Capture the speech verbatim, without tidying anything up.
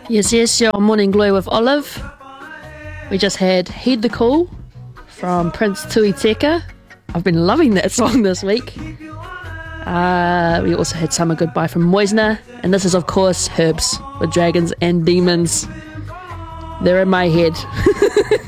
Yes, yes, your Morning Glow with Olive. We just had Heed the Call from Prince Tui Teka. I've been loving that song this week. Uh, we also had Summer Goodbye from Moisner. And this is, of course, Herbs with Dragons and Demons. They're in my head.